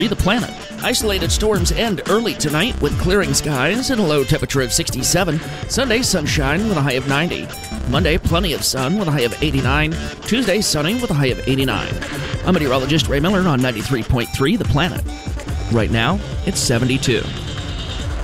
The planet. Isolated storms end early tonight with clearing skies and a low temperature of 67. Sunday, sunshine with a high of 90. Monday, plenty of sun with a high of 89. Tuesday, sunny with a high of 89. I'm meteorologist Ray Miller on 93.3 The Planet. Right now, it's 72.